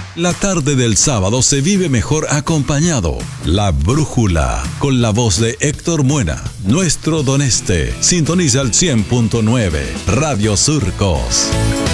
La tarde del sábado se vive mejor acompañado. La Brújula, con la voz de Héctor Muena, nuestro Don Este. Sintoniza al 100.9, Radio Surcos.